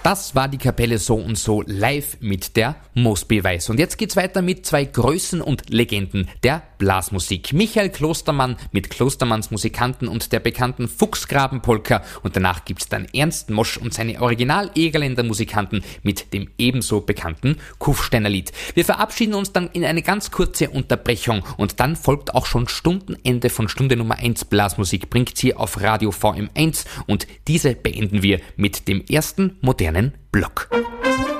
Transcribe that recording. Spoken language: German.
Das war die Kapelle So und So live mit der Mosby-Weiß. Und jetzt geht's weiter mit zwei Größen und Legenden der Blasmusik. Michael Klostermann mit Klostermanns Musikanten und der bekannten Fuchsgraben-Polka. Und danach gibt's dann Ernst Mosch und seine Original-Egerländer Musikanten mit dem ebenso bekannten Kufsteiner Lied. Wir verabschieden uns dann in eine ganz kurze Unterbrechung und dann folgt auch schon Stundenende von Stunde Nummer 1 Blasmusik, bringt sie auf Radio VM1 und diese beenden wir mit dem ersten modernen Block.